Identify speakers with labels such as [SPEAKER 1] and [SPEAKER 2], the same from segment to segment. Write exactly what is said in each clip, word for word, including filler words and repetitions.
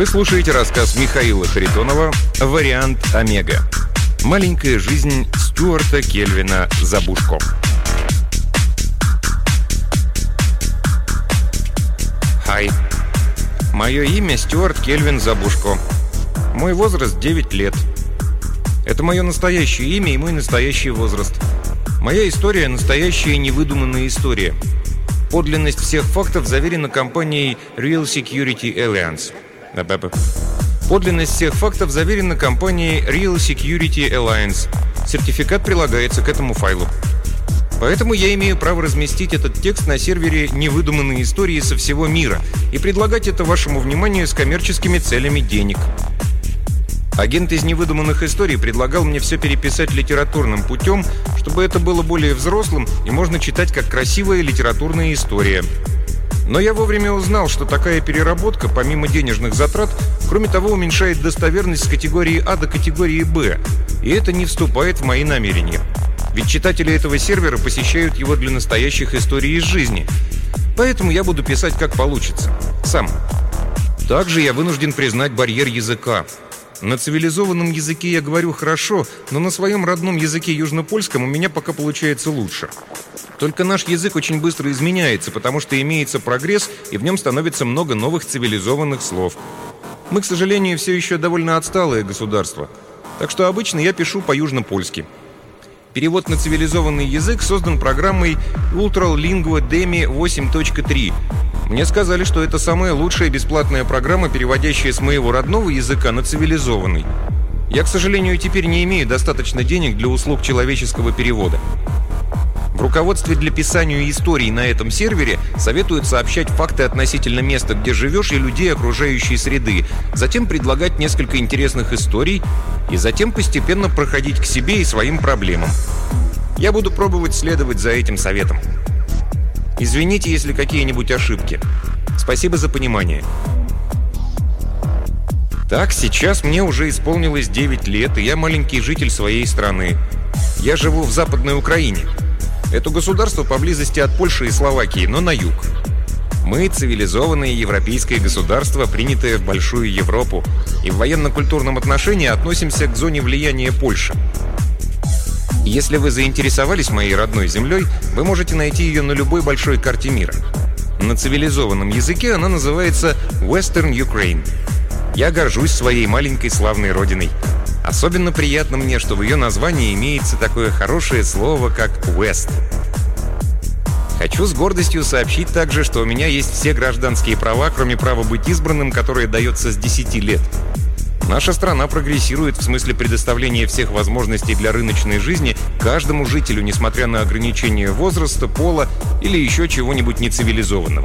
[SPEAKER 1] Вы слушаете рассказ Михаила Харитонова «Вариант Омега». Маленькая жизнь Стюарта Кельвина Забушко. Хай. Мое имя Стюарт Кельвин Забушко. Мой возраст девять лет. Это мое настоящее имя и мой настоящий возраст. Моя история – настоящая невыдуманная история. Подлинность всех фактов заверена компанией Real Security Alliance. Подлинность всех фактов заверена компанией Real Security Alliance. Сертификат прилагается к этому файлу. Поэтому я имею право разместить этот текст на сервере «Невыдуманные истории со всего мира» и предлагать это вашему вниманию с коммерческими целями денег. Агент из невыдуманных историй предлагал мне все переписать литературным путем, чтобы это было более взрослым и можно читать как красивая литературная история. Но я вовремя узнал, что такая переработка, помимо денежных затрат, кроме того, уменьшает достоверность с категории А до категории Б, и это не вступает в мои намерения. Ведь читатели этого сервера посещают его для настоящих историй из жизни. Поэтому я буду писать как получится. Сам. Также я вынужден признать барьер языка. На цивилизованном языке я говорю хорошо, но на своем родном языке южнопольском у меня пока получается лучше. Только наш язык очень быстро изменяется, потому что имеется прогресс, и в нем становится много новых цивилизованных слов. Мы, к сожалению, все еще довольно отсталое государство, так что обычно я пишу по-южнопольски. Перевод на цивилизованный язык создан программой Ultra Lingua Demi восемь точка три. Мне сказали, что это самая лучшая бесплатная программа, переводящая с моего родного языка на цивилизованный. Я, к сожалению, теперь не имею достаточно денег для услуг человеческого перевода. В руководстве для писания историй на этом сервере советуют сообщать факты относительно места, где живешь, и людей окружающей среды, затем предлагать несколько интересных историй и затем постепенно проходить к себе и своим проблемам. Я буду пробовать следовать за этим советом. Извините, если какие-нибудь ошибки. Спасибо за понимание. Так, сейчас мне уже исполнилось девять лет, и я маленький житель своей страны. Я живу в Западной Украине. Это государство поблизости от Польши и Словакии, но на юг. Мы цивилизованное европейское государство, принятое в Большую Европу, и в военно-культурном отношении относимся к зоне влияния Польши. Если вы заинтересовались моей родной землей, вы можете найти ее на любой большой карте мира. На цивилизованном языке она называется Western Ukraine. Я горжусь своей маленькой славной родиной. Особенно приятно мне, что в ее названии имеется такое хорошее слово, как «West». Хочу с гордостью сообщить также, что у меня есть все гражданские права, кроме права быть избранным, которое дается с десяти лет. Наша страна прогрессирует в смысле предоставления всех возможностей для рыночной жизни каждому жителю, несмотря на ограничения возраста, пола или еще чего-нибудь нецивилизованного.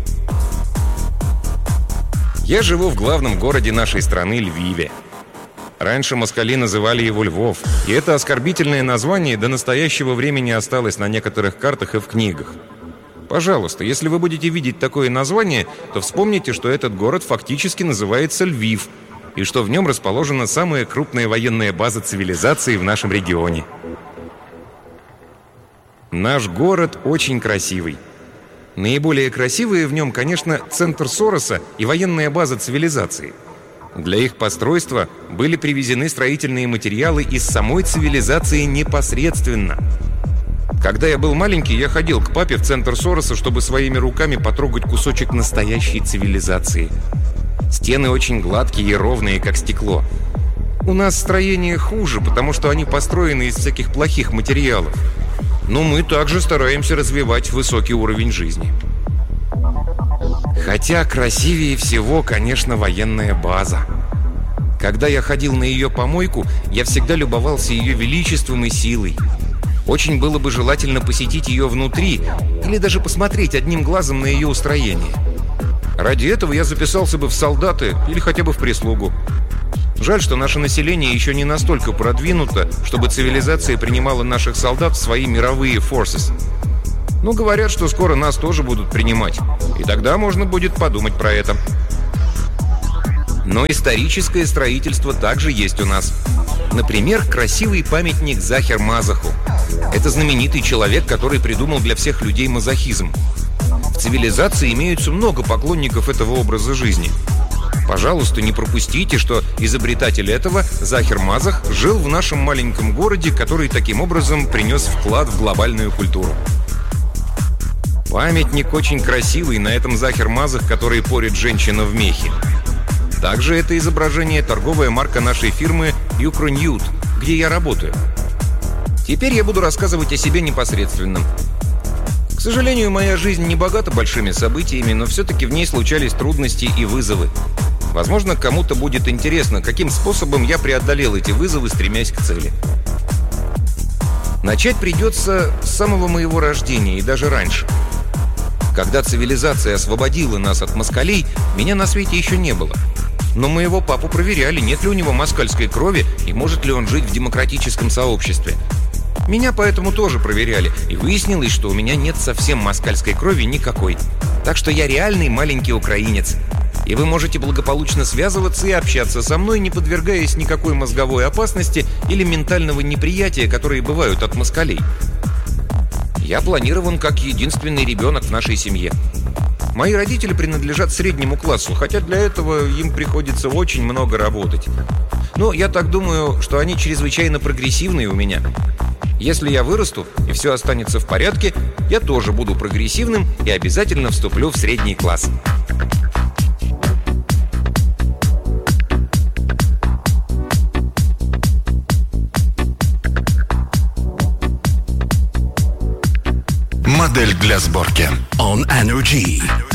[SPEAKER 1] Я живу в главном городе нашей страны, Львиве. Раньше москали называли его Львов, и это оскорбительное название до настоящего времени осталось на некоторых картах и в книгах. Пожалуйста, если вы будете видеть такое название, то вспомните, что этот город фактически называется Львив, и что в нем расположена самая крупная военная база цивилизации в нашем регионе. Наш город очень красивый. Наиболее красивые в нем, конечно, центр Сороса и военная база цивилизации. Для их постройства были привезены строительные материалы из самой цивилизации непосредственно. Когда я был маленький, я ходил к папе в центр Сороса, чтобы своими руками потрогать кусочек настоящей цивилизации. Стены очень гладкие и ровные, как стекло. У нас строения хуже, потому что они построены из всяких плохих материалов. Но мы также стараемся развивать высокий уровень жизни. Хотя красивее всего, конечно, военная база. Когда я ходил на ее помойку, я всегда любовался ее величеством и силой. Очень было бы желательно посетить ее внутри или даже посмотреть одним глазом на ее устроение. Ради этого я записался бы в солдаты или хотя бы в прислугу. Жаль, что наше население еще не настолько продвинуто, чтобы цивилизация принимала наших солдат в свои мировые forces. Но говорят, что скоро нас тоже будут принимать, и тогда можно будет подумать про это. Но историческое строительство также есть у нас. Например, красивый памятник Захер Мазаху. Это знаменитый человек, который придумал для всех людей мазохизм. В цивилизации имеются много поклонников этого образа жизни. Пожалуйста, не пропустите, что изобретатель этого, Захир Мазах, жил в нашем маленьком городе, который таким образом принес вклад в глобальную культуру. Памятник очень красивый, на этом Захир Мазах, который порит женщина в мехе. Также это изображение торговая марка нашей фирмы «Юкроньют», где я работаю. Теперь я буду рассказывать о себе непосредственно. К сожалению, моя жизнь не богата большими событиями, но все-таки в ней случались трудности и вызовы. Возможно, кому-то будет интересно, каким способом я преодолел эти вызовы, стремясь к цели. Начать придется с самого моего рождения и даже раньше. Когда цивилизация освободила нас от москалей, меня на свете еще не было. Но моего папу проверяли, нет ли у него москальской крови и может ли он жить в демократическом сообществе. Меня поэтому тоже проверяли, и выяснилось, что у меня нет совсем москальской крови никакой. Так что я реальный маленький украинец. И вы можете благополучно связываться и общаться со мной, не подвергаясь никакой мозговой опасности или ментального неприятия, которые бывают от москалей. Я планирован как единственный ребенок в нашей семье. Мои родители принадлежат среднему классу, хотя для этого им приходится очень много работать. Но я так думаю, что они чрезвычайно прогрессивные у меня. Если я вырасту и все останется в порядке, я тоже буду прогрессивным и обязательно вступлю в средний класс.
[SPEAKER 2] Модель для сборки. On Energy.